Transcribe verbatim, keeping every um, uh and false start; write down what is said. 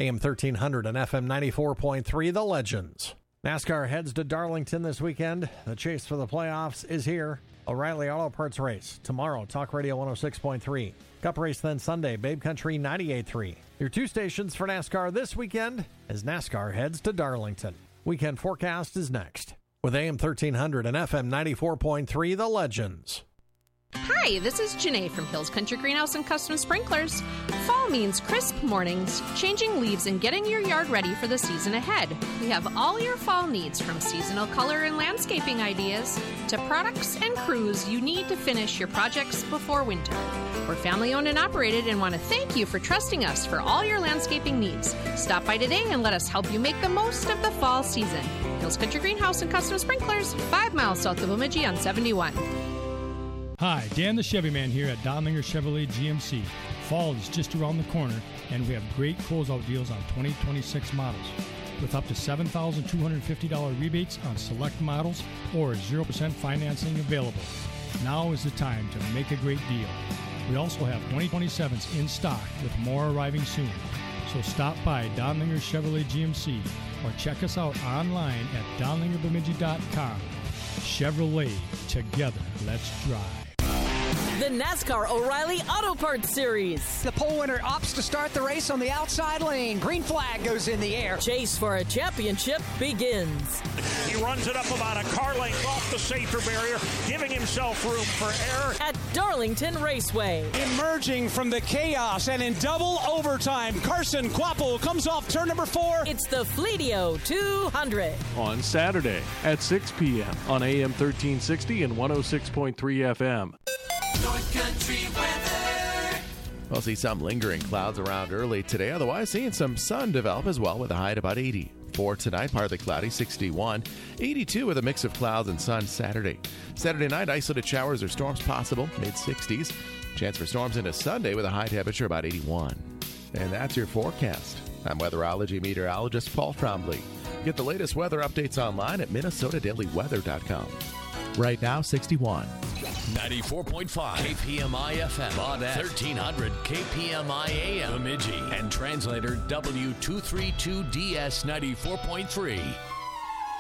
A M thirteen hundred and F M ninety-four point three, The Legends. NASCAR heads to Darlington this weekend. The chase for the playoffs is here. O'Reilly Auto Parts race tomorrow, Talk Radio one oh six point three. Cup race then Sunday, Babe Country ninety-eight point three. Your two stations for NASCAR this weekend as NASCAR heads to Darlington. Weekend forecast is next. With A M thirteen hundred and F M ninety-four point three, The Legends. Hi, this is Janae from Hills Country Greenhouse and Custom Sprinklers. Fall means crisp mornings, changing leaves, and getting your yard ready for the season ahead. We have all your fall needs, from seasonal color and landscaping ideas to products and crews you need to finish your projects before winter. We're family owned and operated and want to thank you for trusting us for all your landscaping needs. Stop by today and let us help you make the most of the fall season. Hills Country Greenhouse and Custom Sprinklers, five miles south of Bemidji on seventy-one. Hi, Dan the Chevy Man here at Donlinger Chevrolet G M C. Fall is just around the corner, and we have great closeout deals on twenty twenty-six models, with up to seven thousand two hundred fifty dollars rebates on select models or zero percent financing available. Now is the time to make a great deal. We also have twenty twenty-sevens in stock, with more arriving soon. So stop by Donlinger Chevrolet G M C or check us out online at donlinger bemidji dot com. Chevrolet, together, let's drive. The NASCAR O'Reilly Auto Parts Series. The pole winner opts to start the race on the outside lane. Green flag goes in the air. Chase for a championship begins. He runs it up about a car length off the safety barrier, giving himself room for error. At Darlington Raceway. Emerging from the chaos and in double overtime, Carson Kvapil comes off turn number four. It's the Fleetio two hundred. On Saturday at six p.m. on A M thirteen sixty and one oh six point three F M. North Country weather. We'll see some lingering clouds around early today. Otherwise, seeing some sun develop as well with a high at about eighty. For tonight, partly cloudy, sixty-one. eighty-two with a mix of clouds and sun Saturday. Saturday night, isolated showers or storms possible, mid-sixties. Chance for storms into Sunday with a high temperature about eighty-one. And that's your forecast. I'm weatherology meteorologist Paul Trombley. Get the latest weather updates online at minnesota daily weather dot com. Right now, sixty-one. ninety-four point five K P M I F M, Baudette, thirteen hundred K P M I A M, Bemidji, and translator W two thirty-two D S ninety-four point three.